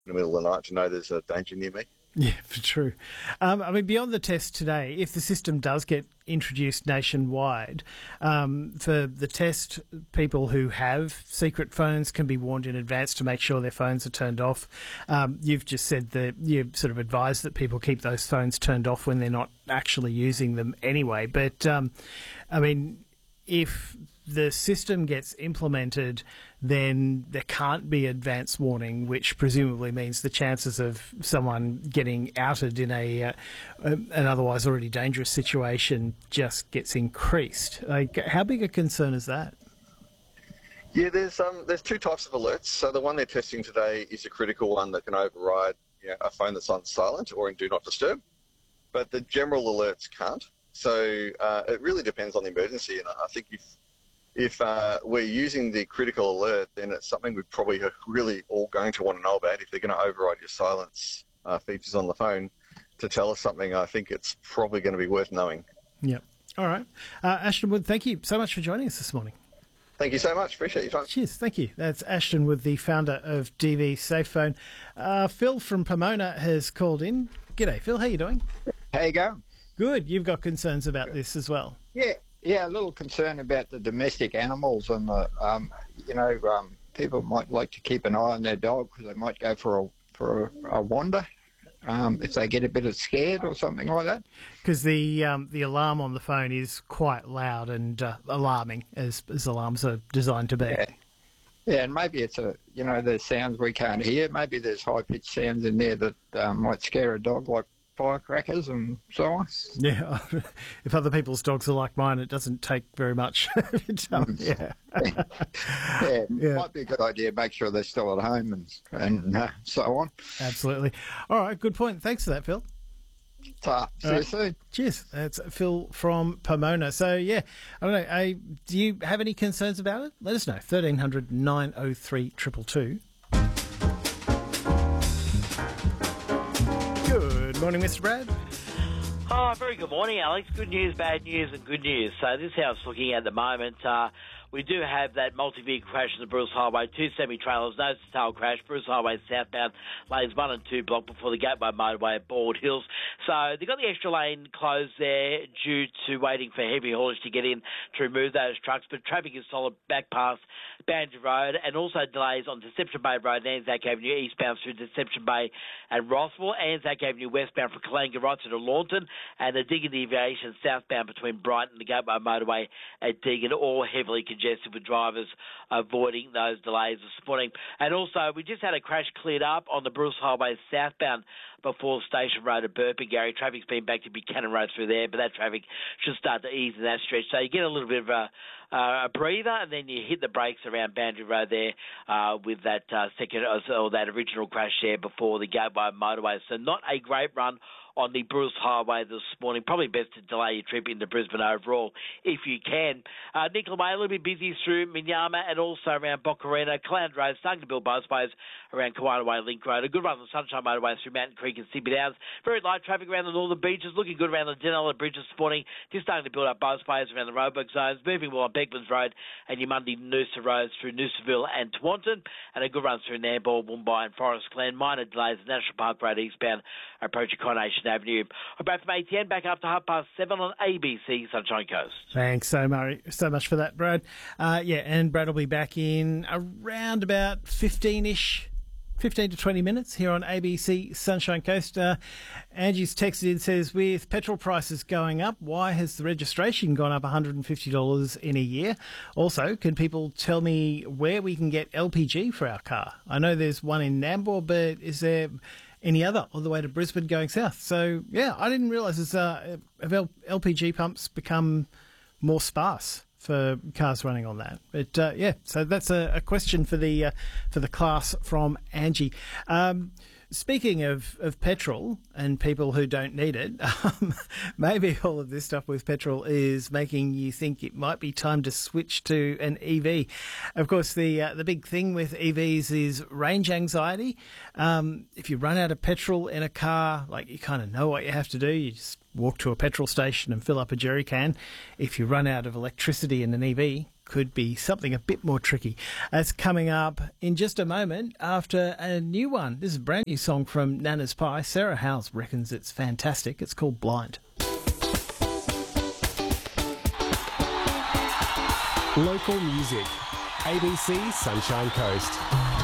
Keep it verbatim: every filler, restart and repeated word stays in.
the middle of the night to know there's a danger near me. Yeah, for true. Um, I mean, beyond the test today, if the system does get introduced nationwide, um, for the test, people who have secret phones can be warned in advance to make sure their phones are turned off. Um, you've just said that you've sort of advised that people keep those phones turned off when they're not actually using them anyway. But, um, I mean, if the system gets implemented, then there can't be advance warning, which presumably means the chances of someone getting outed in a uh, an otherwise already dangerous situation just gets increased. Like, how big a concern is that? Yeah, there's um there's two types of alerts. So the one they're testing today is a critical one that can override, you know, a phone that's on silent or in do not disturb, but the general alerts can't. So uh, it really depends on the emergency, and I think if If uh, we're using the critical alert, then it's something we probably are really all going to want to know about. If they're going to override your silence uh, features on the phone to tell us something, I think it's probably going to be worth knowing. Yep. All right. Uh, Ashton Wood, thank you so much for joining us this morning. Thank you so much. Appreciate your time. Cheers. Thank you. That's Ashton Wood, the founder of D V SafePhone. Uh, Phil from Pomona has called in. G'day, Phil. How you doing? How you going? Good. You've got concerns about this as well. Yeah. Yeah, a little concern about the domestic animals and the, um, you know, um, people might like to keep an eye on their dog because they might go for a for a, a wander um, if they get a bit of scared or something like that. Because the um, the alarm on the phone is quite loud and uh, alarming, as as alarms are designed to be. Yeah. Yeah, and maybe it's a, you know, there's sounds we can't hear. Maybe there's high pitched sounds in there that um, might scare a dog, like firecrackers and so on. Yeah, if other people's dogs are like mine, it doesn't take very much. um, yeah. yeah, yeah, Yeah. might be a good idea. Make sure they're still at home and and uh, so on. Absolutely. All right, good point. Thanks for that, Phil. Ta, see All you right. soon. Cheers. That's Phil from Pomona. So, yeah, I don't know. I, do you have any concerns about it? Let us know. thirteen hundred nine oh three two two two. Good morning, Mister Brad. Oh, very good morning, Alex. Good news, bad news, and good news. So this is how it's looking at the moment. Uh, we do have that multi-vehicle crash on the Bruce Highway, two semi-trailers, no tail crash, Bruce Highway southbound, lanes one and two blocked before the Gateway Motorway at Bald Hills. So they've got the extra lane closed there due to waiting for heavy haulage to get in to remove those trucks, but traffic is solid back past Bandra Road, and also delays on Deception Bay Road and Anzac Avenue eastbound through Deception Bay and Rossville, Anzac Avenue westbound from Kalanga right to Launton, and the Deagon Deviation southbound between Brighton and the Gateway Motorway at Deagon, all heavily congested with drivers avoiding those delays this morning. And also, we just had a crash cleared up on the Bruce Highway southbound before Station Road at Burpengary. Traffic's been back to Buchanan Road through there, but that traffic should start to ease in that stretch. So you get a little bit of a, uh, a breather, and then you hit the brakes around Boundary Road there uh, with that uh, second or that original crash there before the Gateway Motorway. So not a great run on the Bruce Highway this morning. Probably best to delay your trip into Brisbane overall if you can. Uh, Nicola Way, a little bit busy through Minyama and also around Boccarina. Cloud Road starting to build both ways around Kawana Way Link Road. A good run on the Sunshine Motorway through Mountain Creek and Sydney Downs. Very light traffic around the northern beaches. Looking good around the Denella Bridge this morning. Just starting to build up both ways around the roadwork zones. Moving well on Beckman's Road and your Monday Noosa roads through Noosaville and Taunton. And a good run through Nambour, Woombye and Forest Glen. Minor delays at National Park Road eastbound approaching Coronation Avenue. I'm back from A T N, back up to half past seven on A B C Sunshine Coast. Thanks so much, so much for that, Brad. Uh, yeah, and Brad will be back in around about fifteen-ish, fifteen to twenty minutes here on A B C Sunshine Coast. Uh, Angie's texted in, says, with petrol prices going up, why has the registration gone up one hundred fifty dollars in a year? Also, can people tell me where we can get L P G for our car? I know there's one in Nambour, but is there any other all the way to Brisbane going south? So, yeah, I didn't realise it's, uh, have L P G pumps become more sparse for cars running on that. But, uh, yeah, so that's a, a question for the uh, for the class from Angie. Um, speaking of, of petrol and people who don't need it, um, maybe all of this stuff with petrol is making you think it might be time to switch to an E V. Of course, the uh, the big thing with E Vs is range anxiety. Um, if you run out of petrol in a car, like, you kind of know what you have to do. You just walk to a petrol station and fill up a jerry can. If you run out of electricity in an E V, could be something a bit more tricky. That's coming up in just a moment after a new one. This is a brand new song from Nana's Pie. Sarah Howes reckons it's fantastic. It's called Blind. Local music. A B C Sunshine Coast.